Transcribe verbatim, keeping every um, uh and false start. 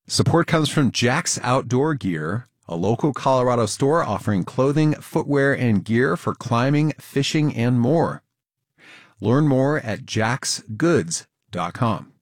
Support comes from Jack's Outdoor Gear, a local Colorado store offering clothing, footwear, and gear for climbing, fishing, and more. Learn more at jacks goods dot com.